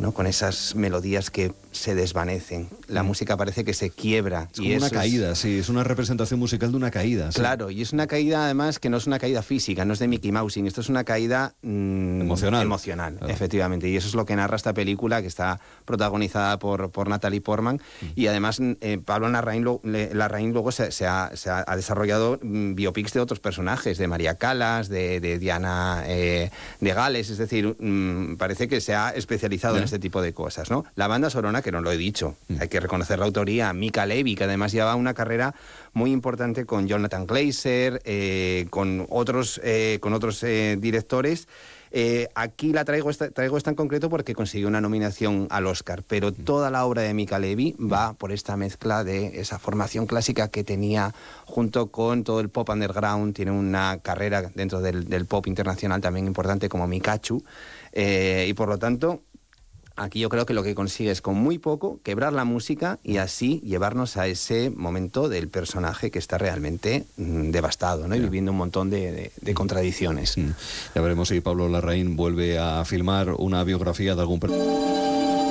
¿no? Con esas melodías que se desvanecen. La música parece que se quiebra. Es como una caída, sí, es una representación musical de una caída. Sí. Claro, y es una caída además que no es una caída física, no es de Mickey Mousing, esto es una caída emocional, claro. Efectivamente, y eso es lo que narra esta película, que está protagonizada por Natalie Portman, y además Pablo Larraín luego se ha desarrollado biopics de otros personajes, de María Callas, de Diana de Gales, es decir, parece que se ha especializado en este tipo de cosas, ¿no? La banda sonora, que no lo he dicho, hay que reconocer la autoría, Mica Levi, que además lleva una carrera muy importante con Jonathan Glazer, con otros directores. Aquí traigo esta en concreto porque consiguió una nominación al Oscar, pero toda la obra de Mica Levi va por esta mezcla de esa formación clásica que tenía junto con todo el pop underground. Tiene una carrera dentro del pop internacional también importante como Mikachu, y por lo tanto aquí yo creo que lo que consigue es con muy poco quebrar la música y así llevarnos a ese momento del personaje que está realmente devastado, ¿no? Y viviendo un montón de contradicciones. Ya veremos si Pablo Larraín vuelve a filmar una biografía de algún personaje.